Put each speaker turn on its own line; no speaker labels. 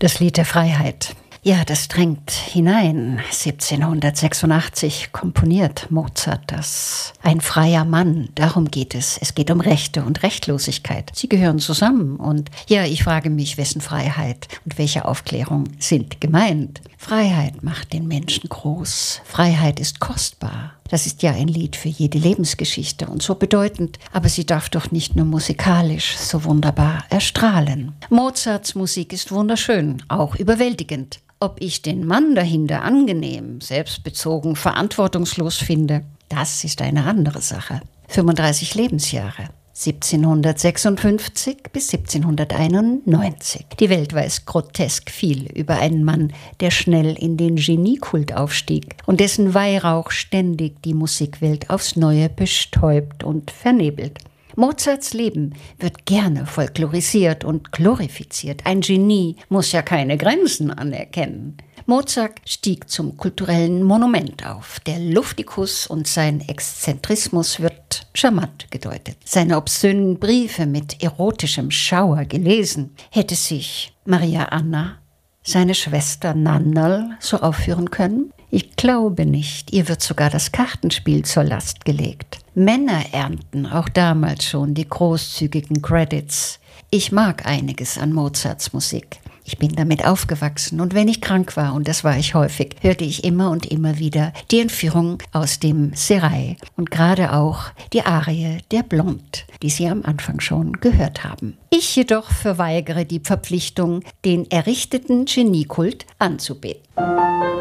Das Lied der Freiheit. Ja, das drängt hinein. 1786 komponiert Mozart das. Ein freier Mann, darum geht es. Es geht um Rechte und Rechtlosigkeit. Sie gehören zusammen. Und ja, ich frage mich, wessen Freiheit und welche Aufklärung sind gemeint? Freiheit macht den Menschen groß. Freiheit ist kostbar. Das ist ja ein Lied für jede Lebensgeschichte und so bedeutend, aber sie darf doch nicht nur musikalisch so wunderbar erstrahlen. Mozarts Musik ist wunderschön, auch überwältigend. Ob ich den Mann dahinter angenehm, selbstbezogen, verantwortungslos finde, das ist eine andere Sache. 35 Lebensjahre. 1756 bis 1791. Die Welt weiß grotesk viel über einen Mann, der schnell in den Geniekult aufstieg und dessen Weihrauch ständig die Musikwelt aufs Neue bestäubt und vernebelt. Mozarts Leben wird gerne folklorisiert und glorifiziert. Ein Genie muss ja keine Grenzen anerkennen. Mozart stieg zum kulturellen Monument auf. Der Luftikus und sein Exzentrismus wird charmant gedeutet. Seine obszönen Briefe mit erotischem Schauer gelesen. Hätte sich Maria Anna, seine Schwester Nannerl, so aufführen können? Ich glaube nicht. Ihr wird sogar das Kartenspiel zur Last gelegt. Männer ernten auch damals schon die großzügigen Credits. Ich mag einiges an Mozarts Musik. Ich bin damit aufgewachsen und wenn ich krank war, und das war ich häufig, hörte ich immer und immer wieder die Entführung aus dem Serail und gerade auch die Arie der Blonde, die Sie am Anfang schon gehört haben. Ich jedoch verweigere die Verpflichtung, den errichteten Geniekult anzubeten.